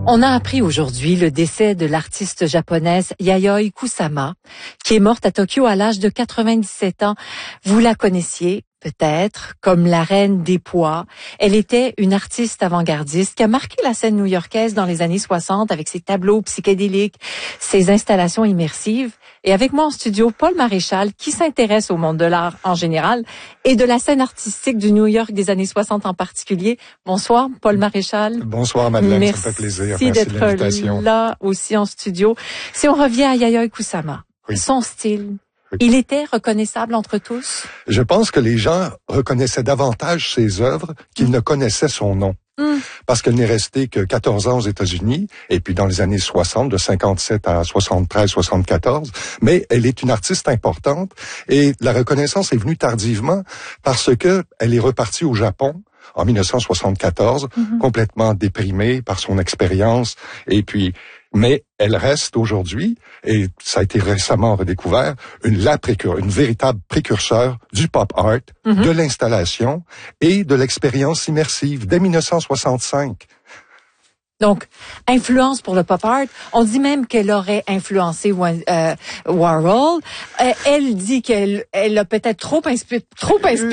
On a appris aujourd'hui le décès de l'artiste japonaise Yayoi Kusama, qui est morte à Tokyo à l'âge de 97 ans. Vous la connaissiez peut-être comme la reine des pois. Elle était une artiste avant-gardiste qui a marqué la scène new-yorkaise dans les années 60 avec ses tableaux psychédéliques, ses installations immersives. Et avec moi en studio, Paul Maréchal, qui s'intéresse au monde de l'art en général et de la scène artistique du New York des années 60 en particulier. Bonsoir, Paul Maréchal. Bonsoir, Madeleine, ça me fait plaisir. Merci d'être là aussi en studio. Si on revient à Yayoi Kusama, son style, il était reconnaissable entre tous? Je pense que les gens reconnaissaient davantage ses œuvres qu'ils ne connaissaient son nom. Parce qu'elle n'est restée que 14 ans aux États-Unis, et puis dans les années 60, de 57 à 73, 74, mais elle est une artiste importante, et la reconnaissance est venue tardivement parce que elle est repartie au Japon en 1974, complètement déprimée par son expérience, mais elle reste aujourd'hui, et ça a été récemment redécouvert, une véritable précurseur du pop art, de l'installation et de l'expérience immersive dès 1965. Donc, influence pour le pop art. On dit même qu'elle aurait influencé Warhol. Elle dit qu'elle a peut-être trop inspiré